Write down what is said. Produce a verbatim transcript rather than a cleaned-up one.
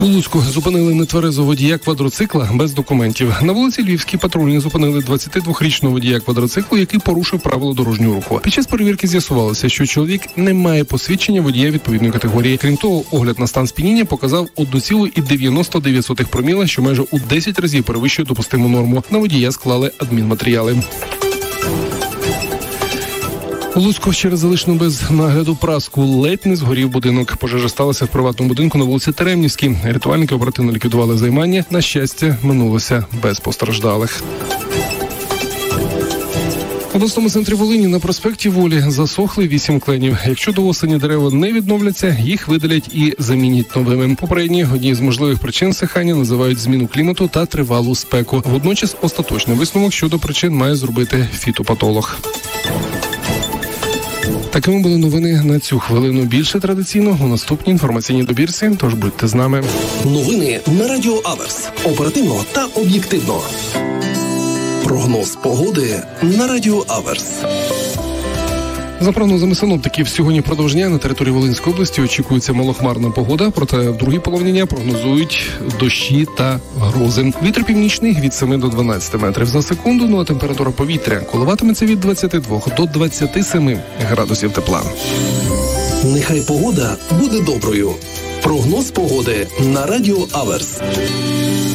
У Луцьку зупинили нетверезого водія квадроцикла без документів. На вулиці Львівській патрульні зупинили двадцятидвохрічного водія квадроциклу, який порушив правила дорожнього руху. Під час перевірки з'ясувалося, що чоловік не має посвідчення водія відповідної категорії. Крім того, огляд на стан сп'яніння показав одна ціла дев'яносто дев'ять сотих проміла, що майже у десять разів перевищує допустиму норму. На водія склали адмінматеріали. У Луцьку через залишену без нагляду праску ледь не згорів будинок. Пожежа сталася в приватному будинку на вулиці Теремнівській. Рятувальники оперативно ліквідували займання. На щастя, минулося без постраждалих. В обласному центрі Волині на проспекті Волі засохли вісім кленів. Якщо до осені дерева не відновляться, їх видалять і замінять новими. Попередні одні з можливих причин сихання називають зміну клімату та тривалу спеку. Водночас остаточний висновок щодо причин має зробити фітопатолог. Такими були новини на цю хвилину. Більше традиційно у наступній інформаційній добірці, тож будьте з нами. Новини на Радіо Аверс. Оперативно та об'єктивно. Прогноз погоди на Радіо Аверс. За прогнозами синоптиків, сьогодні впродовж дня на території Волинської області очікується малохмарна погода, проте в другій половині дня прогнозують дощі та грози. Вітер північний від семи до дванадцяти метрів за секунду, ну а температура повітря коливатиметься від двадцяти двох до двадцяти семи градусів тепла. Нехай погода буде доброю. Прогноз погоди на Радіо Аверс.